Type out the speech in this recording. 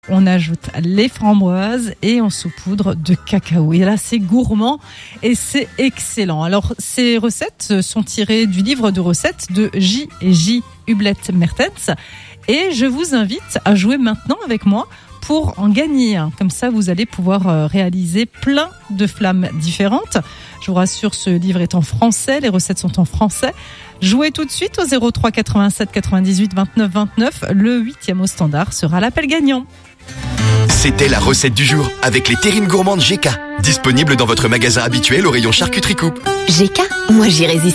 On ajoute les framboises et on saupoudre de cacao. Et là, c'est gourmand et c'est excellent. Alors, ces recettes sont tirées du livre de recettes de J.J. Hublet-Mertens. Et je vous invite à jouer maintenant avec moi pour en gagner un. Comme ça, vous allez pouvoir réaliser plein de flammes différentes. Je vous rassure, ce livre est en français, les recettes sont en français. Jouez tout de suite au 03 87 98 29 29. Le 8e au standard sera l'appel gagnant. C'était la recette du jour avec les terrines gourmandes GK. Disponible dans votre magasin habituel au rayon charcuterie coupe. GK, moi j'y résiste.